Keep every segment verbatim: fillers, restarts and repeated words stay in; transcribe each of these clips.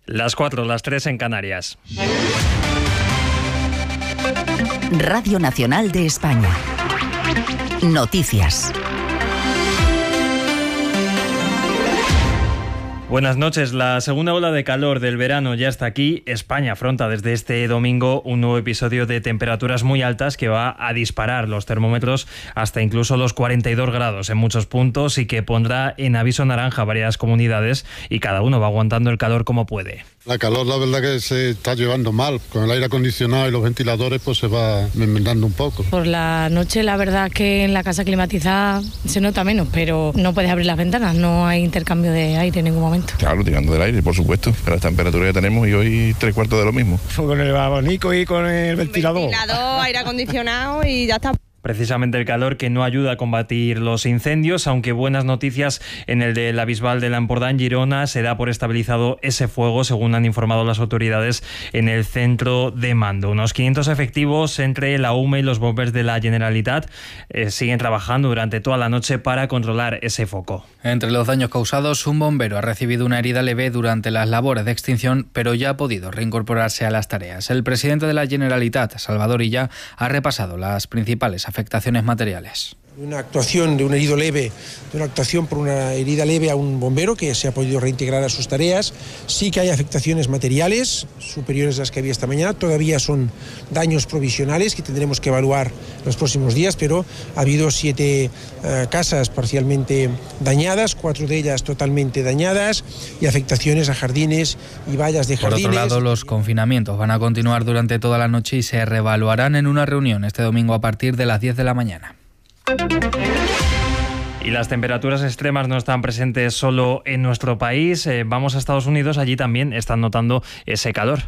Las cuatro, las tres en Canarias. Radio Nacional de España. Noticias. Buenas noches. La segunda ola de calor del verano ya está aquí. España afronta desde este domingo un nuevo episodio de temperaturas muy altas que va a disparar los termómetros hasta incluso los cuarenta y dos grados en muchos puntos y que pondrá en aviso naranja varias comunidades y cada uno va aguantando el calor como puede. La calor, la verdad que se está llevando mal. Con el aire acondicionado y los ventiladores pues se va enmendando un poco. Por la noche la verdad que en la casa climatizada se nota menos, pero no puedes abrir las ventanas, no hay intercambio de aire en ningún momento. Claro, tirando del aire, por supuesto, pero las temperaturas que tenemos y hoy tres cuartos de lo mismo. Con el abanico y con el ventilador. Ventilador, aire acondicionado y ya está. Precisamente el calor que no ayuda a combatir los incendios, aunque buenas noticias en el de la Bisbal de l'Empordà en Girona, se da por estabilizado ese fuego, según han informado las autoridades en el centro de mando. Unos quinientos efectivos entre la U M E y los bombers de la Generalitat eh, siguen trabajando durante toda la noche para controlar ese foco. Entre los daños causados, un bombero ha recibido una herida leve durante las labores de extinción, pero ya ha podido reincorporarse a las tareas. El presidente de la Generalitat, Salvador Illa, ha repasado las principales afectaciones materiales. Una actuación de un herido leve, de una actuación por una herida leve a un bombero que se ha podido reintegrar a sus tareas. Sí que hay afectaciones materiales superiores a las que había esta mañana. Todavía son daños provisionales que tendremos que evaluar los próximos días, pero ha habido siete uh, casas parcialmente dañadas, cuatro de ellas totalmente dañadas y afectaciones a jardines y vallas de jardines. Por otro lado, los confinamientos van a continuar durante toda la noche y se reevaluarán en una reunión este domingo a partir de las diez de la mañana. Y las temperaturas extremas no están presentes solo en nuestro país. Eh, vamos a Estados Unidos, allí también están notando ese calor.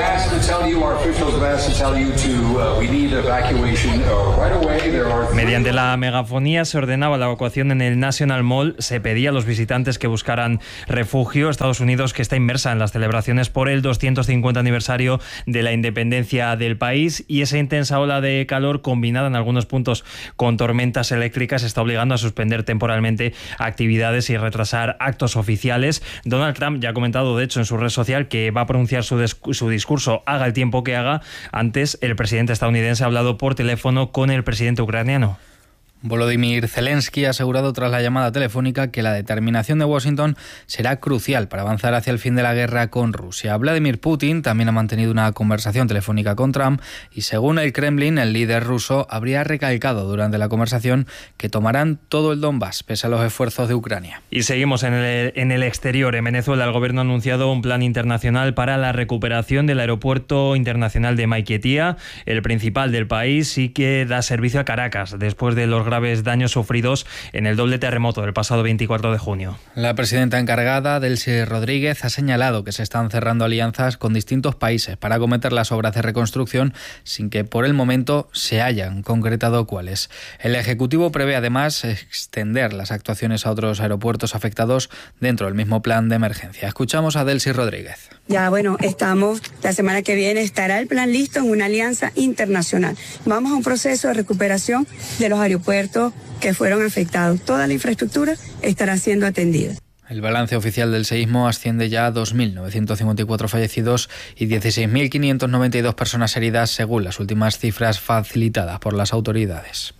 Mediante la megafonía se ordenaba la evacuación en el National Mall. Se pedía a los visitantes que buscaran refugio. Estados Unidos, que está inmersa en las celebraciones por el doscientos cincuenta aniversario de la independencia del país, y esa intensa ola de calor combinada en algunos puntos con tormentas eléctricas está obligando a suspender temporalmente actividades y retrasar actos oficiales. Donald Trump ya ha comentado, de hecho, en su red social que va a pronunciar su, su discurso haga el tiempo que haga. Antes, el presidente estadounidense ha hablado por teléfono con el presidente ucraniano. Volodymyr Zelensky ha asegurado tras la llamada telefónica que la determinación de Washington será crucial para avanzar hacia el fin de la guerra con Rusia. Vladimir Putin también ha mantenido una conversación telefónica con Trump y, según el Kremlin, el líder ruso habría recalcado durante la conversación que tomarán todo el Donbass pese a los esfuerzos de Ucrania. Y seguimos en el, en el exterior. En Venezuela, el gobierno ha anunciado un plan internacional para la recuperación del aeropuerto internacional de Maiquetía, el principal del país y que da servicio a Caracas después de los graves daños sufridos en el doble terremoto del pasado veinticuatro de junio. La presidenta encargada, Delcy Rodríguez, ha señalado que se están cerrando alianzas con distintos países para acometer las obras de reconstrucción sin que por el momento se hayan concretado cuáles. El Ejecutivo prevé además extender las actuaciones a otros aeropuertos afectados dentro del mismo plan de emergencia. Escuchamos a Delcy Rodríguez. Ya bueno, estamos, la semana que viene estará el plan listo en una alianza internacional. Vamos a un proceso de recuperación de los aeropuertos que fueron afectados. Toda la infraestructura estará siendo atendida. El balance oficial del seísmo asciende ya a dos mil novecientos cincuenta y cuatro fallecidos y dieciséis mil quinientas noventa y dos personas heridas, según las últimas cifras facilitadas por las autoridades.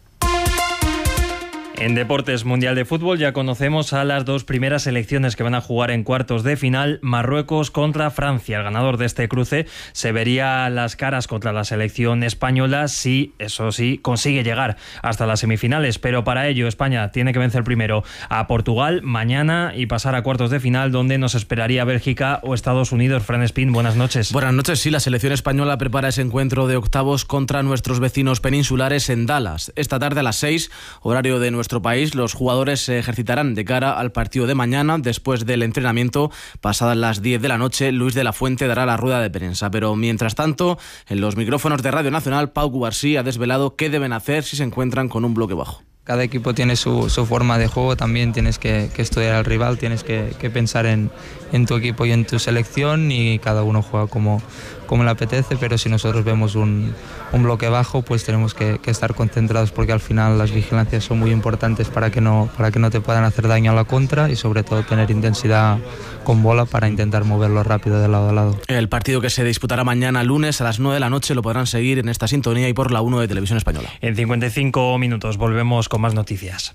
En Deportes, Mundial de Fútbol, ya conocemos a las dos primeras selecciones que van a jugar en cuartos de final. Marruecos contra Francia. El ganador de este cruce se vería las caras contra la selección española si, eso sí, consigue llegar hasta las semifinales. Pero para ello España tiene que vencer primero a Portugal mañana y pasar a cuartos de final, donde nos esperaría Bélgica o Estados Unidos. Fran Espín, buenas noches. Buenas noches. Sí, la selección española prepara ese encuentro de octavos contra nuestros vecinos peninsulares en Dallas. Esta tarde a las seis, horario de nuestro país, los jugadores se ejercitarán de cara al partido de mañana. Después del entrenamiento, pasadas las diez de la noche, Luis de la Fuente dará la rueda de prensa. Pero mientras tanto, en los micrófonos de Radio Nacional, Pau Cubarsí ha desvelado qué deben hacer si se encuentran con un bloque bajo. Cada equipo tiene su, su forma de juego, también tienes que, que estudiar al rival, tienes que, que pensar en, en tu equipo y en tu selección, y cada uno juega como, como le apetece, pero si nosotros vemos un, un bloque bajo, pues tenemos que, que estar concentrados, porque al final las vigilancias son muy importantes para que no, para que no te puedan hacer daño a la contra, y sobre todo tener intensidad con bola para intentar moverlo rápido de lado a lado. El partido que se disputará mañana lunes a las nueve de la noche lo podrán seguir en esta sintonía y por la uno de Televisión Española. En cincuenta y cinco minutos volvemos con más noticias.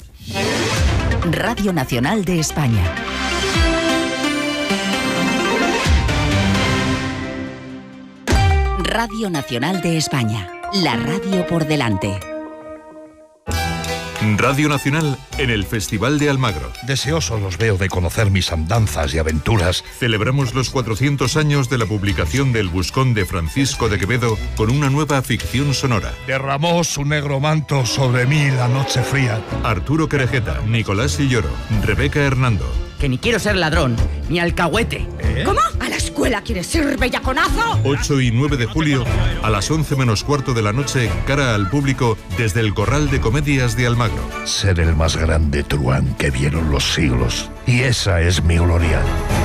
Radio Nacional de España. Radio Nacional de España. La radio por delante. Radio Nacional en el Festival de Almagro. Deseoso los veo de conocer mis andanzas y aventuras. Celebramos los cuatrocientos años de la publicación del Buscón de Francisco de Quevedo con una nueva ficción sonora. Derramó su negro manto sobre mí la noche fría. Arturo Querejeta, Nicolás Silloro, Rebeca Hernando. Que ni quiero ser ladrón, ni alcahuete. ¿Eh? ¿Cómo? ¿A la escuela quieres ir, bellaconazo? ocho y nueve de julio, a las once menos cuarto de la noche, cara al público, desde el Corral de Comedias de Almagro. Ser el más grande truán que vieron los siglos. Y esa es mi gloria.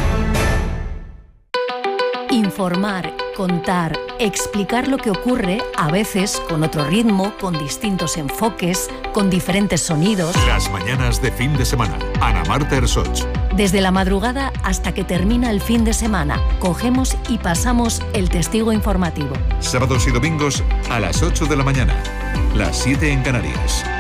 Informar, contar, explicar lo que ocurre, a veces con otro ritmo, con distintos enfoques, con diferentes sonidos. Las mañanas de fin de semana. Ana Marta Ersoch. Desde la madrugada hasta que termina el fin de semana, cogemos y pasamos el testigo informativo. Sábados y domingos a las ocho de la mañana. Las siete en Canarias.